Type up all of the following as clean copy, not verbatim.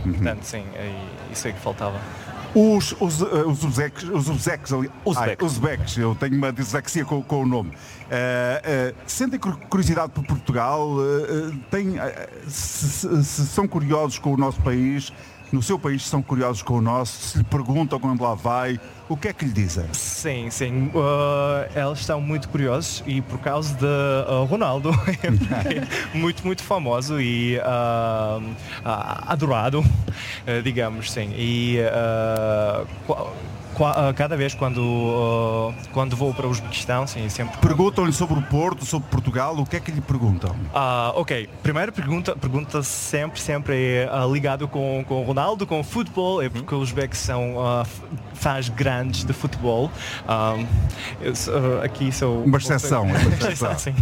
Portanto, sim, isso é que faltava. Os uzeques, eu tenho uma dislexia com o nome. Sentem curiosidade por Portugal? Se são curiosos com o nosso país, no seu país são curiosos com o nosso, se lhe perguntam quando lá vai, o que é que lhe dizem? Sim. Eles estão muito curiosos e por causa de Ronaldo, muito famoso e adorado, digamos, sim. E cada vez quando vou para o Uzbequistão, sim, sempre... Perguntam-lhe sobre o Porto, sobre Portugal, o que é que lhe perguntam? Ok, primeira pergunta sempre é ligado com o Ronaldo, com o futebol, é porque os uzbecos são fãs grandes de futebol. Aqui sou... Uma exceção. Sim.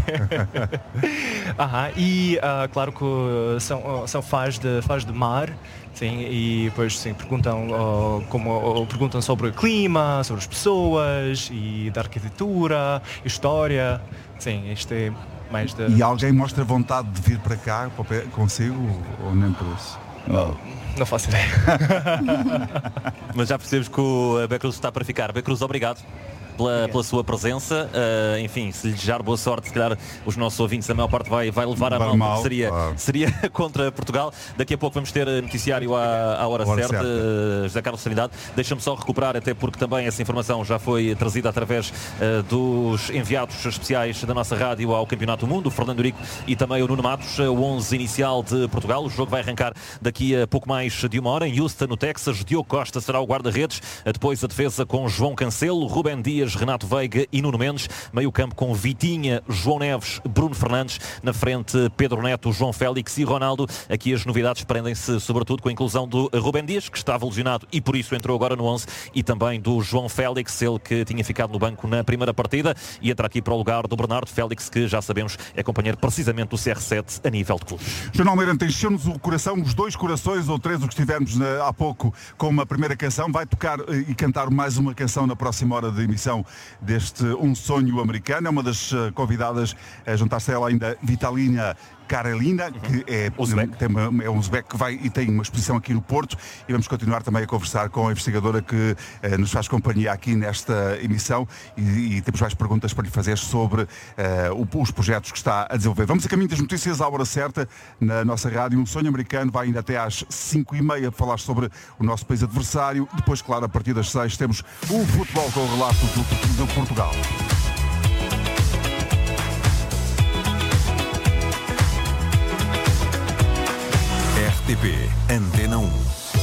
E claro que são fãs de mar. Sim, e depois sim, perguntam sobre o clima, sobre as pessoas e da arquitetura, história. Sim, isto é mais de... E alguém mostra vontade de vir para cá consigo ou nem por isso? Não faço ideia. Mas já percebemos que o Becruz está para ficar. Becruz, obrigado pela sua presença. Enfim, se lhe desejar boa sorte, se calhar os nossos ouvintes, a maior parte vai levar a mão, porque seria contra Portugal. Daqui a pouco vamos ter noticiário à hora certa. José Carlos Sanidade, deixa-me só recuperar, até porque também essa informação já foi trazida através dos enviados especiais da nossa rádio ao Campeonato do Mundo, o Fernando Eurico e também o Nuno Matos, o 11 inicial de Portugal. O jogo vai arrancar daqui a pouco mais de uma hora em Houston, no Texas. Diogo Costa será o guarda-redes, depois a defesa com João Cancelo, Rubem Dias, Renato Veiga e Nuno Mendes, meio campo com Vitinha, João Neves, Bruno Fernandes, na frente Pedro Neto, João Félix e Ronaldo. Aqui as novidades prendem-se sobretudo com a inclusão do Rubem Dias, que estava lesionado e por isso entrou agora no 11, e também do João Félix, ele que tinha ficado no banco na primeira partida e entra aqui para o lugar do Bernardo Félix, que já sabemos é companheiro precisamente do CR7 a nível de clubes. João Almeida, encheu-nos o coração, os 2 corações ou 3, o que estivemos há pouco com uma primeira canção. Vai tocar e cantar mais uma canção na próxima hora de emissão deste Um Sonho Americano. É uma das convidadas a juntar-se a ela ainda Vitalina Karelina, que é um uzbeque que vai e tem uma exposição aqui no Porto, e vamos continuar também a conversar com a investigadora que nos faz companhia aqui nesta emissão e temos mais perguntas para lhe fazer sobre os projetos que está a desenvolver. Vamos a caminho das notícias à hora certa na nossa rádio. Um Sonho Americano vai ainda até às 5h30 falar sobre o nosso país adversário. Depois, claro, a partir das 6 temos o futebol com o relato do Portugal. RTP Antena 1.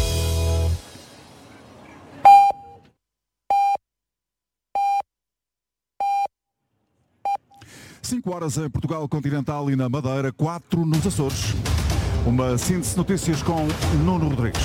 Cinco horas em Portugal continental e na Madeira, 4 nos Açores. Uma síntese de notícias com Nuno Rodrigues.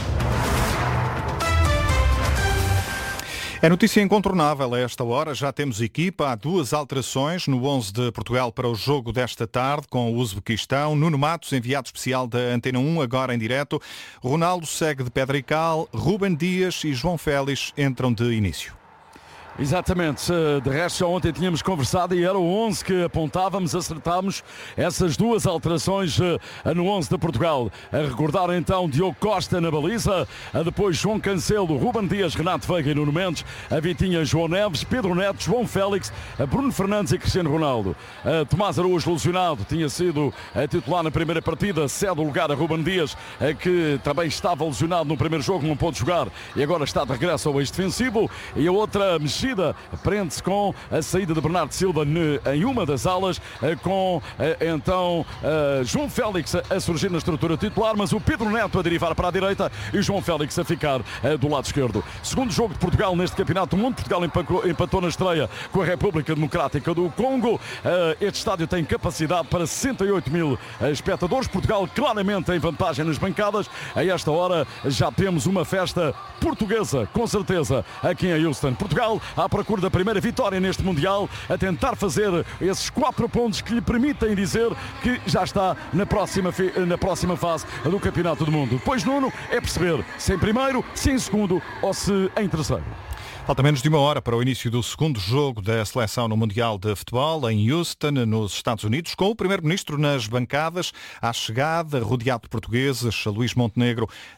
É notícia incontornável a esta hora. Já temos equipa. Há 2 alterações no 11 de Portugal para o jogo desta tarde com o Uzbequistão. Nuno Matos, enviado especial da Antena 1, agora em direto. Ronaldo segue de pedra e cal. Rubem Dias e João Félix entram de início. Exatamente, de resto já ontem tínhamos conversado e era o 11 que apontávamos, acertámos essas 2 alterações no 11 de Portugal. A recordar então Diogo Costa na baliza, depois João Cancelo, Rubem Dias, Renato Veiga e Nuno Mendes, a Vitinha, João Neves, Pedro Neto, João Félix, Bruno Fernandes e Cristiano Ronaldo. Tomás Araújo lesionado, tinha sido titular na primeira partida, cede o lugar a Rubem Dias, que também estava lesionado no primeiro jogo, não pôde jogar e agora está de regresso ao ex-defensivo. E a outra mexida prende-se com a saída de Bernardo Silva em uma das alas, com então João Félix a surgir na estrutura titular, mas o Pedro Neto a derivar para a direita e o João Félix a ficar do lado esquerdo. Segundo jogo de Portugal neste Campeonato do Mundo. Portugal empatou na estreia com a República Democrática do Congo. Este estádio tem capacidade para 68 mil espectadores. Portugal claramente em vantagem nas bancadas. A esta hora já temos uma festa portuguesa, com certeza, aqui em Houston. Portugal à procura da primeira vitória neste Mundial, a tentar fazer esses 4 pontos que lhe permitem dizer que já está na próxima fase do Campeonato do Mundo. Depois, Nuno, é perceber se em primeiro, se em segundo ou se em terceiro. Falta menos de uma hora para o início do segundo jogo da seleção no Mundial de Futebol em Houston, nos Estados Unidos, com o Primeiro-Ministro nas bancadas, à chegada, rodeado de portugueses. Luís Montenegro